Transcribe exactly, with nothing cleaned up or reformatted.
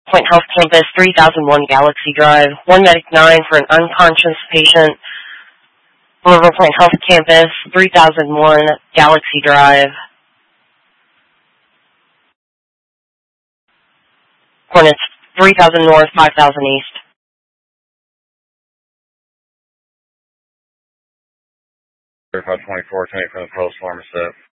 Point Health Campus, three thousand one Galaxy Drive. One Medic nine for an unconscious patient. River Point Health Campus, three thousand one Galaxy Drive. Hornets, three thousand North, five thousand East. five twenty-four, twenty from the Pearl Swarm set.